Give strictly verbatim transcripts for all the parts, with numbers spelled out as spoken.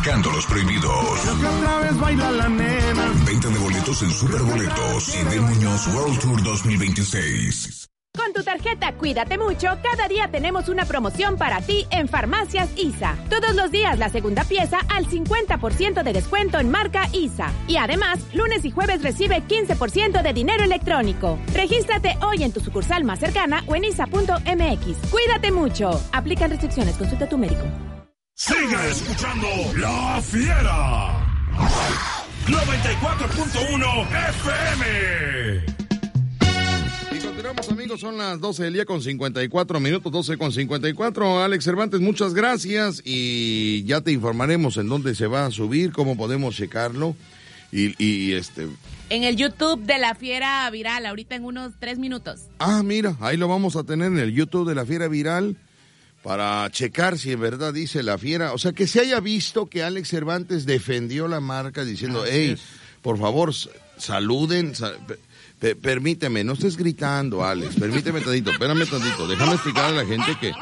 Sacando los prohibidos. Creo que otra vez baila la nena. Venta de boletos en Superboletos y del Muñoz World Tour dos mil veintiséis. Con tu tarjeta Cuídate Mucho, cada día tenemos una promoción para ti en Farmacias I S A. Todos los días la segunda pieza al cincuenta por ciento de descuento en marca I S A. Y además, lunes y jueves recibe quince por ciento de dinero electrónico. Regístrate hoy en tu sucursal más cercana o en isa punto eme equis. Cuídate mucho. Aplican restricciones. Consulta a tu médico. Sigue escuchando La Fiera. noventa y cuatro punto uno F M. Continuamos, amigos, son las doce del día con cincuenta y cuatro minutos, doce con cincuenta y cuatro. Alex Cervantes, muchas gracias y ya te informaremos en dónde se va a subir, cómo podemos checarlo y, y este... En el YouTube de La Fiera Viral, ahorita en unos tres minutos. Ah, mira, ahí lo vamos a tener en el YouTube de La Fiera Viral para checar si en verdad dice La Fiera. O sea, que se haya visto que Alex Cervantes defendió la marca diciendo, hey, por favor, saluden... Sal Permíteme, no estés gritando, Alex. Permíteme tantito, espérame tantito. Déjame explicar a la gente que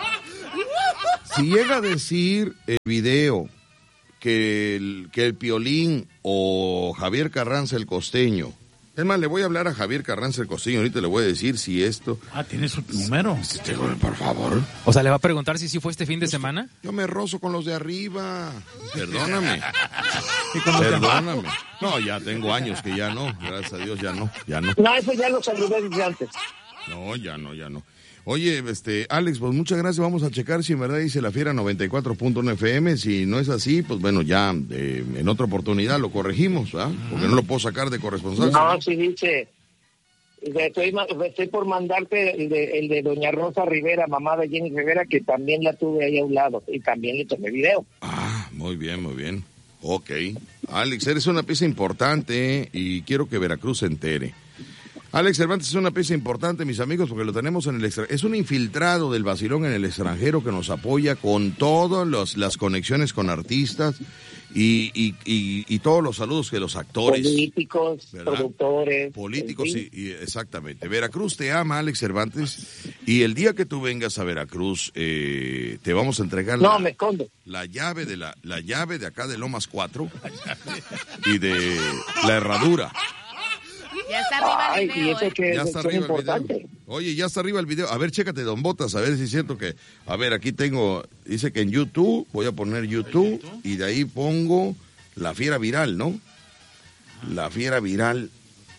si llega a decir el video que el, que el Piolín o Javier Carranza el Costeño, es más, le voy a hablar a Javier Carranza el Costeño, ahorita le voy a decir si esto... Ah, ¿tiene su número? Por favor. O sea, ¿le va a preguntar si sí fue este fin de semana? Yo me rozo con los de arriba. Perdóname. ¿Y con los Perdóname. No, ya tengo años que ya no. Gracias a Dios ya no, ya no. No, eso ya lo saludé desde antes. No, ya no, ya no. Oye, este, Alex, pues muchas gracias. Vamos a checar si en verdad dice La Fiera noventa y cuatro punto uno F M. Si no es así, pues bueno, ya eh, en otra oportunidad lo corregimos, ¿verdad? Porque no lo puedo sacar de corresponsal. No, sí dice. Estoy, estoy por mandarte el de, el de Doña Rosa Rivera, mamá de Jenny Rivera, que también la tuve ahí a un lado y también le tomé video. Ah, muy bien, muy bien. Ok. Alex, eres una pieza importante y quiero que Veracruz se entere. Alex Cervantes es una pieza importante, mis amigos, porque lo tenemos en el extranjero. Es un infiltrado del vacilón en el extranjero que nos apoya con todas los, las conexiones con artistas y, y, y, y todos los saludos que los actores. Políticos, ¿verdad? Productores. Políticos, sí, y, exactamente. Veracruz te ama, Alex Cervantes, y el día que tú vengas a Veracruz, eh, te vamos a entregar no, la, me escondo. la llave de la, la llave de acá de Lomas cuatro y de la herradura. Ya está arriba el video. Ay, y eso que ya es, está es arriba importante. el video. Oye, ya está arriba el video. A ver, chécate, Don Botas, a ver si es cierto que... A ver, aquí tengo... Dice que en YouTube, voy a poner YouTube, y de ahí pongo La Fiera Viral, ¿no? La Fiera Viral.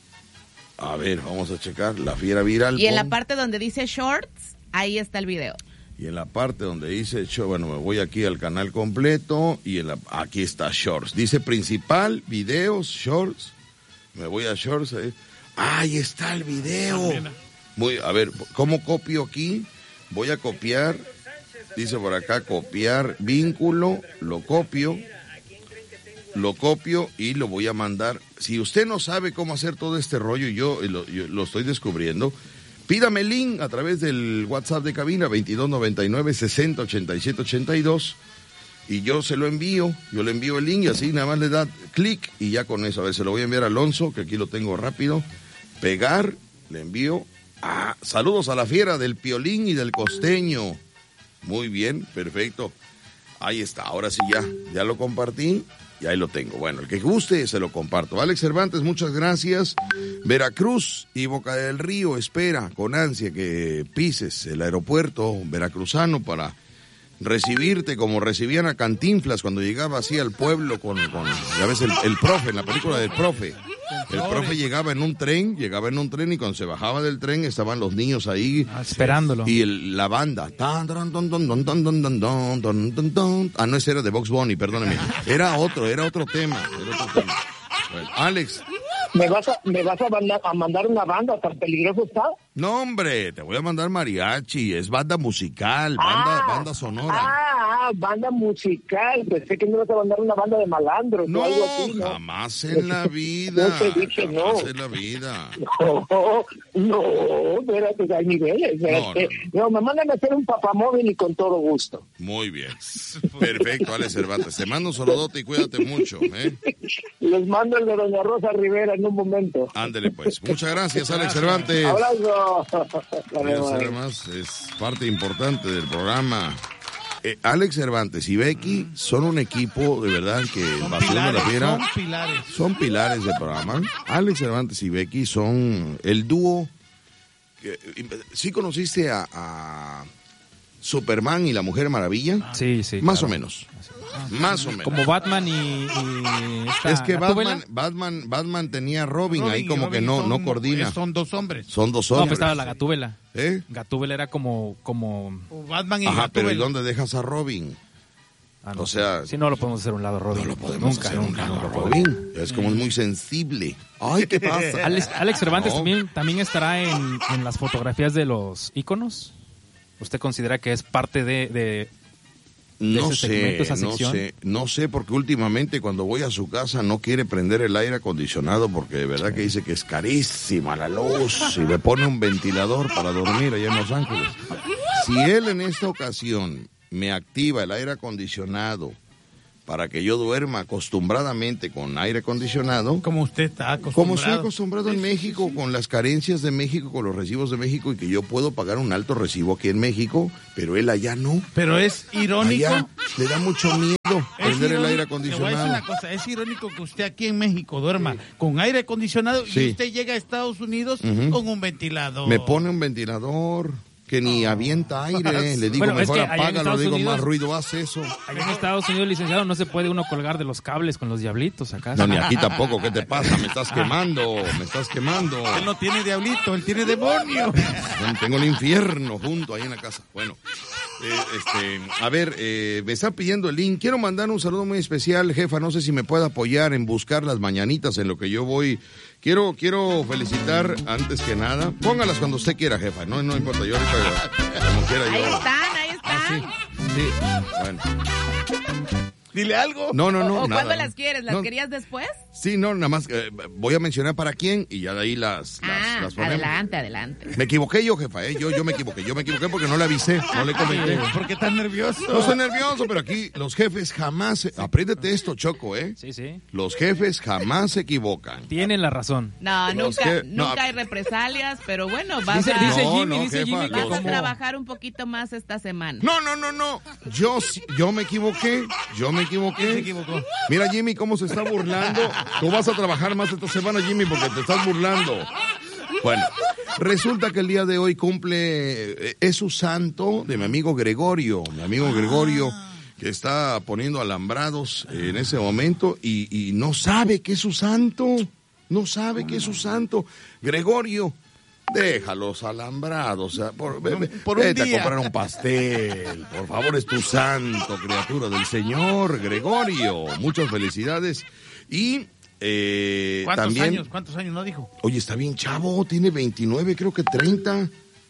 A ver, vamos a checar. La Fiera Viral. Y en pon... la parte donde dice Shorts, ahí está el video. Y en la parte donde dice... Bueno, me voy aquí al canal completo, y en la... aquí está Shorts. Dice principal, videos, Shorts... Me voy a Shorts. Eh. Ahí está el video. Muy, a ver, ¿cómo copio aquí? Voy a copiar. Dice por acá, copiar vínculo. Lo copio. Lo copio y lo voy a mandar. Si usted no sabe cómo hacer todo este rollo y yo lo, yo lo estoy descubriendo, pídame el link a través del WhatsApp de cabina veintidós noventa y nueve sesenta ochenta y siete ochenta y dos. Y yo se lo envío, yo le envío el link y así nada más le da clic y ya con eso. A ver, se lo voy a enviar a Alonso, que aquí lo tengo rápido. Pegar, le envío. Ah, saludos a La Fiera del Piolín y del Costeño. Muy bien, perfecto. Ahí está, ahora sí ya, ya lo compartí y ahí lo tengo. Bueno, el que guste se lo comparto. Alex Cervantes, muchas gracias. Veracruz y Boca del Río espera con ansia que pises el aeropuerto veracruzano para recibirte como recibían a Cantinflas cuando llegaba así al pueblo con, con ya ves, el, el profe, en la película del profe. El profe llegaba en un tren, llegaba en un tren y cuando se bajaba del tren estaban los niños ahí. Ah, esperándolo. Y el, la banda. Ah, no, ese era de Box Bunny, perdóname. Era otro, era otro tema. Era otro tema. Bueno, Alex. ¿Me vas a, me vas a mandar, a mandar una banda? ¿Tan peligroso está? No, hombre, te voy a mandar mariachi, es banda musical, banda, ah, banda sonora. Ah, ah, banda musical, pensé que me ibas a mandar una banda de malandros no, o algo así, ¿no? jamás en la vida. No te dije jamás no. en la vida. No, no, espérate, hay niveles, espérate. No, no, no. no, me mandan a hacer un papamóvil y con todo gusto. Muy bien, perfecto, Alex Cervantes, te mando un saludote y cuídate mucho, ¿eh? Les mando el de Doña Rosa Rivera en un momento. Ándele pues, muchas gracias, Alex Cervantes. Abrazo. Además, es parte importante del programa. eh, Alex Cervantes y Becky son un equipo, de verdad, que Son Vacilón de la pilares, Fiera son pilares. son pilares del programa. Alex Cervantes y Becky son el dúo. Que, ¿sí conociste a, a Superman y la Mujer Maravilla? Sí, sí. Más claro. o menos. Más o menos. Como Batman y... y esta Es que Gatúbela. Batman, Batman, Batman tenía a Robin, Robin ahí y como Robin que no, son- no coordina. Son dos hombres. Son dos No, pues hombres. estaba la Gatúbela. ¿Eh? Gatúbela era como... como... O Batman y Ajá, pero ¿y Gatúbela. dónde dejas a Robin? Ah, no, O sea- si no lo podemos hacer a un lado, Robin. No lo podemos nunca, hacer nunca, un nunca lado, podemos. Robin. Es como es muy sensible. Ay, ¿qué pasa? Alex, Alex Cervantes No. también, también estará en, en las fotografías de los íconos. ¿Usted considera que es parte de, de, No ese sé, segmento, esa no sección? sé, no sé, porque últimamente cuando voy a su casa no quiere prender el aire acondicionado porque de verdad que dice que es carísima la luz y le pone un ventilador para dormir allá en Los Ángeles. Si él en esta ocasión me activa el aire acondicionado para que yo duerma acostumbradamente con aire acondicionado, Como usted está acostumbrado. como estoy acostumbrado en México, con las carencias de México, con los recibos de México y que yo puedo pagar un alto recibo aquí en México, pero él allá no. Pero es irónico. Allá le da mucho miedo Es prender el irónico- aire Le voy a decir acondicionado. una cosa, es irónico que usted aquí en México duerma con aire acondicionado Sí. y usted llega a Estados Unidos Ujú. con un ventilador. Me pone un ventilador que ni avienta aire. Le digo, Bueno, es mejor que allá en apágalo, Estados le digo, Unidos- más ruido hace eso. Allá en Estados Unidos, licenciado, no se puede uno colgar de los cables con los diablitos acá. No, ni aquí tampoco. ¿Qué te pasa? Me estás quemando, me estás quemando. Él no tiene diablito, él tiene demonio. Tengo el infierno junto ahí en la casa. Bueno, eh, este, a ver, eh, me está pidiendo el link. Quiero mandar un saludo muy especial, jefa. No sé si me puede apoyar en buscar las mañanitas en lo que yo voy. Quiero, quiero felicitar antes que nada. Póngalas cuando usted quiera, jefa. No, no importa. Yo ahorita, como quiera yo. Ahí están, ahí están. Sí, bueno. Dile algo. No, no, no. ¿O nada. cuándo las quieres? ¿Las No, querías después? Sí, no, nada más eh, voy a mencionar para quién y ya de ahí las, las, Ah, las ponemos. adelante, adelante. Me equivoqué yo, jefa, ¿eh? Yo, yo me equivoqué. Yo me equivoqué porque no le avisé, no le comenté. ¿Por qué estás nervioso? No estoy nervioso, pero aquí los jefes jamás... se- Apréndete esto, Choco, ¿eh? Sí, sí. Los jefes jamás se equivocan. Tienen la razón. No, Los nunca, que- no, nunca a- hay represalias, pero bueno, vas, Dice, a, dice No, Jimmy, no, dice jefa, Jimmy que vas los- a como... trabajar un poquito más esta semana. No, no, no, no. Yo, sí- yo me equivoqué. Yo me equivoqué. Se equivocó. Mira, Jimmy, cómo se está burlando. Tú vas a trabajar más esta semana, Jimmy, porque te estás burlando. Bueno, resulta que el día de hoy cumple, eh, es su santo de mi amigo Gregorio. Mi amigo Gregorio, que está poniendo alambrados en ese momento y, y no sabe que es su santo. No sabe que es su santo. Gregorio, deja los alambrados. O sea, por, ve- ve- Por un vete día. a comprar un pastel. Por favor, es tu santo, criatura del Señor, Gregorio. Muchas felicidades. Y eh, ¿Cuántos también... años? ¿Cuántos años no dijo? Oye, está bien chavo, tiene veintinueve, creo que treinta.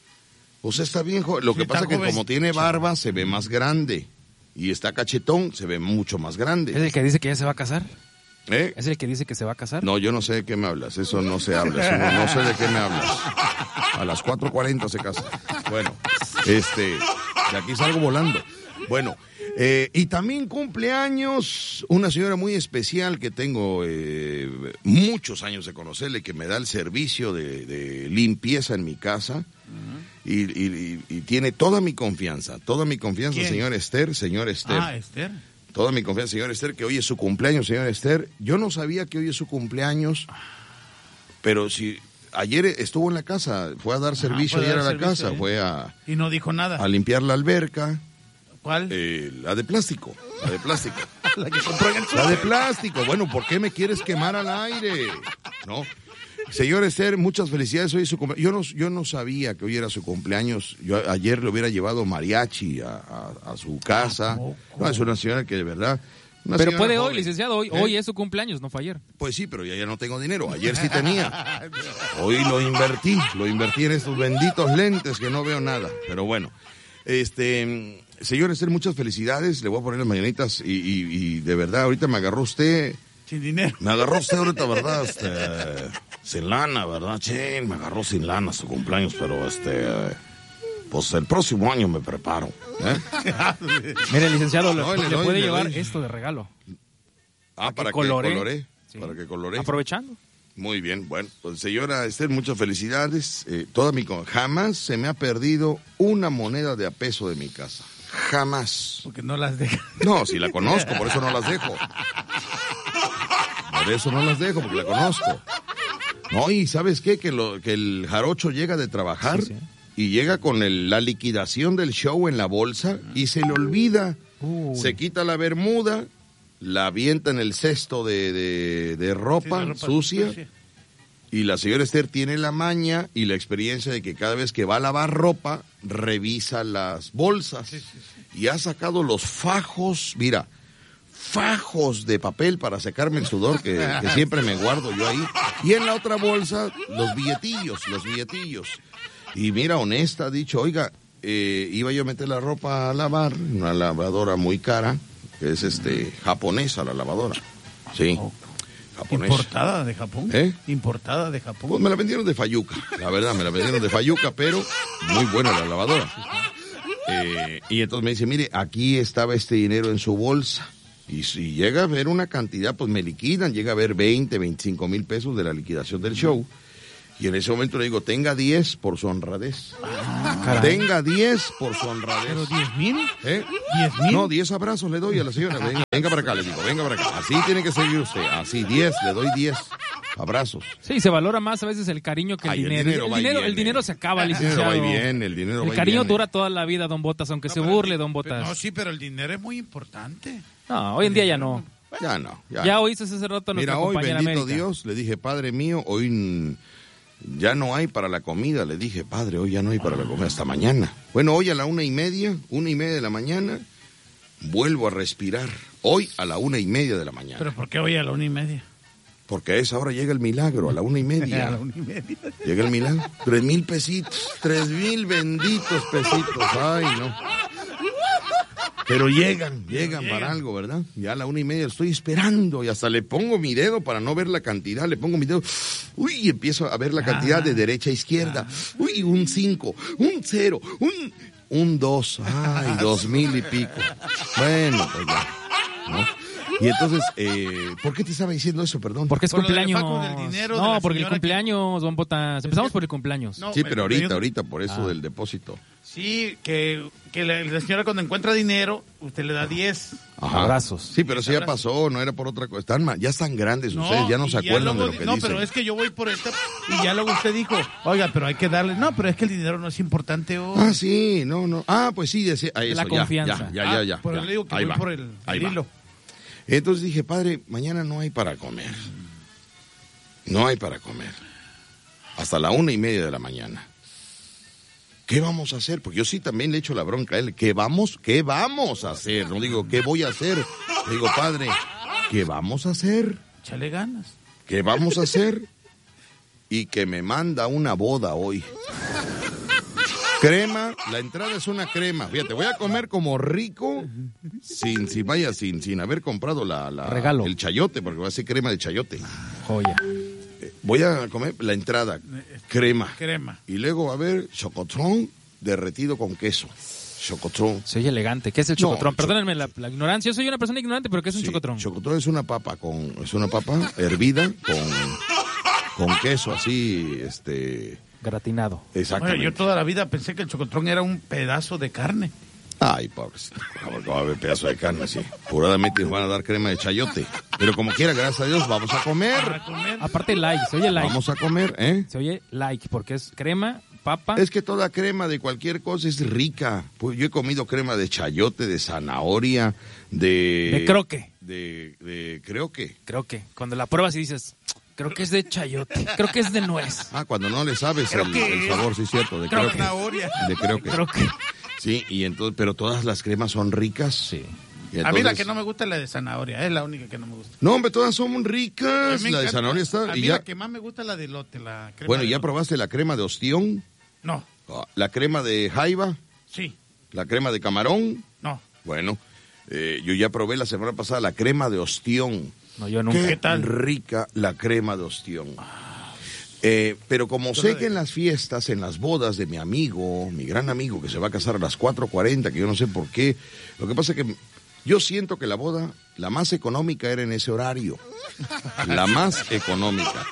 O sea, está bien joven. Lo Sí, que está pasa es que joven. como tiene barba, se ve más grande. Y está cachetón, se ve mucho más ¿Es grande. el que dice que ya se va a casar? ¿Eh? ¿Es el que dice que se va a casar? No, yo no sé de qué me hablas. Eso no se habla. Eso no, no sé de qué me hablas. A las cuatro cuarenta se casa. Bueno, este, de aquí salgo volando. Bueno, eh, y también cumpleaños una señora muy especial que tengo eh, muchos años de conocerle, que me da el servicio de, de limpieza en mi casa. Y, y- y- y tiene toda mi confianza, toda mi confianza, ¿Quién? señor Esther, señor Esther. Ah, Esther. Toda mi confianza, señor Esther, que hoy es su cumpleaños, señor Esther. Yo no sabía que hoy es su cumpleaños, pero si ayer estuvo en la casa, fue a dar servicio fue a ayer a dar la servicio, casa, ¿eh? fue a, Y no dijo nada. a limpiar la alberca, ¿Cuál? eh, la de plástico, la de plástico. La que compró en el La de súper. plástico, bueno, ¿por qué me quieres quemar al aire? ¿No? Señor Esther, muchas felicidades, hoy es su cumpleaños. Yo no, yo no sabía que hoy era su cumpleaños. Yo a- ayer le hubiera llevado mariachi a, a- a su casa. No, es una señora que de verdad... una Pero señora puede hoy, joven. licenciado, hoy, ¿Eh? hoy es su cumpleaños, no fue ayer. Pues sí, pero ya, ya no tengo dinero. Ayer sí tenía. Hoy lo invertí. Lo invertí en estos benditos lentes que no veo nada. Pero bueno, este, señor Esther, muchas felicidades. Le voy a poner las mañanitas y, y- y de verdad, ahorita me agarró usted. Sin dinero. Me agarró usted ahorita, ¿verdad? Este, sin lana, ¿verdad? Che, me agarró sin lana su cumpleaños, pero este, pues el próximo año me preparo. ¿eh? Mire, licenciado, le, No, le le doy, puede le llevar doy. esto de regalo. Ah, para que coloree. coloré. Sí. Para que coloré. Aprovechando. Muy bien, bueno, pues señora Esther, muchas felicidades. Eh, toda mi con- jamás se me ha perdido una moneda de a peso de mi casa. Jamás. Porque no las dejan. No, si la conozco, por eso no las dejo. Por eso no las dejo, porque la conozco. No, y ¿sabes qué? Que, lo, que el jarocho llega de trabajar sí, sí. y llega con el, la liquidación del show en la bolsa y se le olvida. Uy. Se quita la bermuda, la avienta en el cesto de, de, de ropa, sí, ropa sucia. sucia. Y la señora Esther tiene la maña y la experiencia de que cada vez que va a lavar ropa, revisa las bolsas. Sí, sí, sí. Y ha sacado los fajos, mira, fajos de papel para secarme el sudor que, que siempre me guardo yo ahí. Y en la otra bolsa, los billetillos, los billetillos. Y mira, honesta, ha dicho, oiga, eh, iba yo a meter la ropa a lavar, una lavadora muy cara, que es este japonesa la lavadora. Sí. Japonés. ¿Importada de Japón? ¿Eh? ¿Importada de Japón? Pues me la vendieron de Fayuca, la verdad, me la vendieron de Fayuca, pero muy buena la lavadora. Eh, y entonces me dice, mire, aquí estaba este dinero en su bolsa. Y si llega a ver una cantidad, pues me liquidan, llega a ver veinte, veinticinco mil pesos de la liquidación del show. Y en ese momento le digo, tenga diez por su honradez. Ah, tenga diez por su honradez. ¿Pero diez mil? ¿Eh? ¿diez mil? No, diez abrazos le doy a la señora. Venga, venga para acá, le digo, venga para acá. Así tiene que seguir usted. Así, diez, le doy diez abrazos. Sí, se valora más a veces el cariño que el Ay, dinero. El dinero, el dinero, bien, el dinero eh. se acaba, licenciado. El dinero va bien, el dinero El va cariño bien, dura eh. toda la vida, don Botas, aunque No, se pero burle, el, don Botas. No, sí, pero el dinero es muy importante. No, hoy en día ya no. Ya no. Ya, ya no. oíste ese rato a nuestra Mira, hoy, compañera bendito América. Dios, le dije, Padre mío, hoy ya no hay para la comida. Le dije, Padre, hoy ya no hay para la comida hasta mañana. Bueno, hoy a la una y media, una y media de la mañana, vuelvo a respirar. Hoy a la una y media de la mañana. ¿Pero por qué hoy a la una y media? Porque a esa hora llega el milagro, a la una y media. A la una y media. Llega el milagro. Tres mil pesitos, tres mil benditos pesitos. Ay, no. Pero llegan, llegan para algo, ¿verdad? Ya a la una y media estoy esperando y hasta le pongo mi dedo para no ver la cantidad, le pongo mi dedo, uy, y empiezo a ver la cantidad ah, de derecha a izquierda, ah. uy, un cinco, un cero, un, un dos, ay, dos mil y pico. Bueno, pues ya, ¿no? Y entonces, eh, ¿por qué te estaba diciendo eso, perdón? Porque es por cumpleaños. Del dinero no, de porque el cumpleaños, que... don Botas. Empezamos por el cumpleaños. No, sí, pero ahorita, cumpleaños... ahorita, por eso ah. del depósito. Sí, que, que la, la señora cuando encuentra dinero, usted le da diez. Ajá. Abrazos. Sí, pero eso ya pasó, no era por otra cosa. Están, ya están grandes no, ustedes, ya no se acuerdan luego, de lo que no, dicen. No, pero es que yo voy por esta y ya luego usted dijo, oiga, pero hay que darle. No, pero es que el dinero no es importante hoy. Ah, sí, no, no. Ah, pues sí, decía, ah, eso, la ya, confianza. Ya, ya, ya. ya, ah, por ya. eso le digo que Ahí voy va. por el, el hilo. Entonces dije, Padre, mañana no hay para comer. No hay para comer. Hasta la una y media de la mañana. ¿Qué vamos a hacer? Porque yo sí también le echo la bronca a él. ¿Qué vamos? ¿Qué vamos a hacer? No digo, ¿qué voy a hacer? Le digo, Padre, ¿qué vamos a hacer? Échale ganas. ¿Qué vamos a hacer? Y que me manda una boda hoy. Crema, la entrada es una crema. Fíjate, voy a comer como rico, sin, sin vaya, sin, sin haber comprado la, la regalo, el chayote, porque va a ser crema de chayote. Joya. Eh, voy a comer la entrada, crema. Crema. Y luego va a haber chocotrón derretido con queso. Chocotrón. Se oye elegante. ¿Qué es el chocotrón? No, Perdónenme la, la ignorancia. Yo soy una persona ignorante, pero ¿qué es un sí, chocotrón? Chocotrón es una papa con, es una papa hervida con, con queso así, este. Gratinado. Exactamente. Bueno, yo toda la vida pensé que el chocotrón era un pedazo de carne. Ay, pobrecito. Porque va a haber pedazo de carne, sí. Puradamente nos van a dar crema de chayote. Pero como quiera, gracias a Dios, vamos a comer. Para comer. Aparte, like. Se oye like. Vamos a comer, ¿eh? Se oye like, porque es crema, papa. Es que toda crema de cualquier cosa es rica. Pues yo he comido crema de chayote, de zanahoria, de... De croque. De, de creo que. Creo que. Cuando la pruebas y dices... Creo que es de chayote. Creo que es de nuez. Ah, cuando no le sabes el, el sabor, sí, cierto. De creo creo que. que. De creo que. Creo que. Sí, y entonces, pero todas las cremas son ricas. Sí. Entonces, a mí la que no me gusta es la de zanahoria. Es la única que no me gusta. No, hombre, todas son ricas. La encanta. de zanahoria está. A mí y ya... la que más me gusta es la de elote. La crema bueno, de ¿ya elote. probaste la crema de ostión? No. La crema de jaiba. Sí. La crema de camarón. No. Bueno, eh, yo ya probé la semana pasada la crema de ostión. No, yo nunca. Qué, ¿Qué tal? rica la crema de ostión. Eh, pero como sé que en las fiestas, en las bodas de mi amigo, mi gran amigo que se va a casar a las cuatro cuarenta, que yo no sé por qué, lo que pasa es que yo siento que la boda, la más económica era en ese horario. La más económica.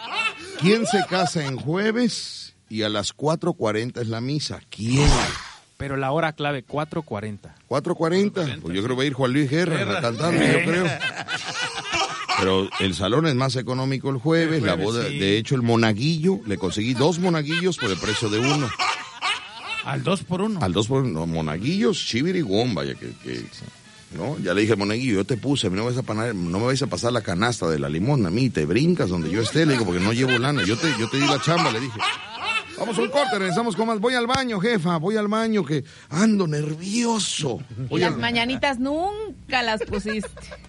¿Quién se casa en jueves y a las cuatro cuarenta es la misa? ¿Quién? Pero la hora clave, cuatro cuarenta. cuatro cuarenta. Pues yo creo que va a ir Juan Luis Guerra cantando, yo creo. Pero el salón es más económico el jueves, el jueves la boda, sí. De hecho el monaguillo, le conseguí dos monaguillos por el precio de uno. Al dos por uno. Al dos por uno, monaguillos, chivirigbom, vaya que, que sí. ¿No? Ya le dije, monaguillo, yo te puse, a mí no me vais a panar, no me vais a pasar la canasta de la limón, a mí te brincas donde yo esté, le digo, porque no llevo lana, yo te, yo te di la chamba, le dije. Vamos a un corte, regresamos con más. Voy al baño, jefa, voy al baño que ando nervioso. Voy y las al... mañanitas nunca las pusiste.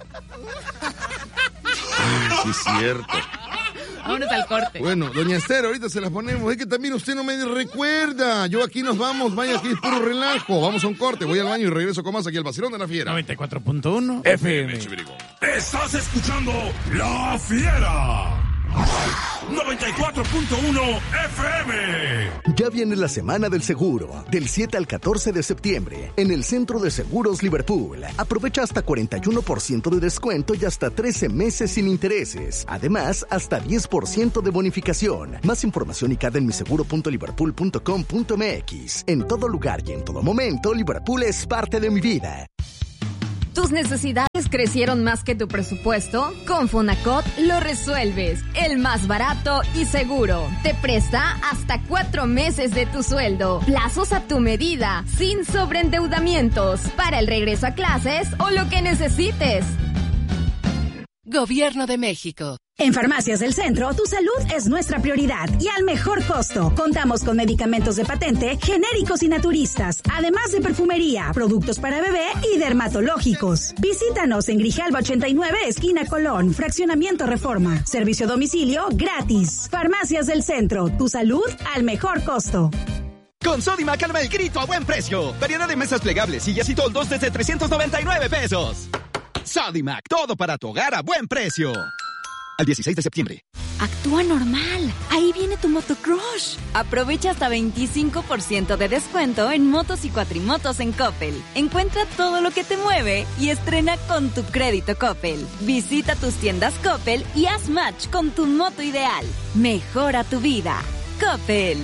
Ay, sí, es cierto. Vámonos al corte. Bueno, doña Esther, ahorita se las ponemos. Es que también usted no me recuerda. Yo aquí nos vamos, vaya, aquí es puro relajo. Vamos a un corte, voy al baño y regreso con más aquí al Vacilón de la Fiera. noventa y cuatro punto uno F M. Estás escuchando La Fiera. noventa y cuatro punto uno F M. Ya viene la Semana del Seguro, del siete al catorce de septiembre, en el Centro de Seguros Liverpool. Aprovecha hasta cuarenta y uno por ciento de descuento y hasta trece meses sin intereses. Además, hasta diez por ciento de bonificación. Más información y cada en miseguro punto liverpool punto com punto m x. En todo lugar y en todo momento, Liverpool es parte de mi vida. ¿Tus necesidades crecieron más que tu presupuesto? Con Fonacot lo resuelves. El más barato y seguro. Te presta hasta cuatro meses de tu sueldo. Plazos a tu medida, sin sobreendeudamientos. Para el regreso a clases o lo que necesites. Gobierno de México. En Farmacias del Centro, tu salud es nuestra prioridad y al mejor costo. Contamos con medicamentos de patente, genéricos y naturistas, además de perfumería, productos para bebé y dermatológicos. Visítanos en Grijalva ochenta y nueve, esquina Colón, Fraccionamiento Reforma. Servicio a domicilio gratis. Farmacias del Centro, tu salud al mejor costo. Con Sodimac calma el grito a buen precio. Variedad de mesas plegables, sillas y toldos desde trescientos noventa y nueve pesos. Sodimac, todo para tu hogar a buen precio. Al dieciséis de septiembre. Actúa normal. Ahí viene tu motocrush. Aprovecha hasta veinticinco por ciento de descuento en motos y cuatrimotos en Coppel. Encuentra todo lo que te mueve y estrena con tu crédito Coppel. Visita tus tiendas Coppel y haz match con tu moto ideal. Mejora tu vida. Coppel.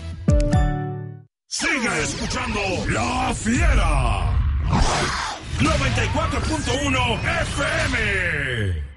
Sigue escuchando La Fiera. noventa y cuatro punto uno F M.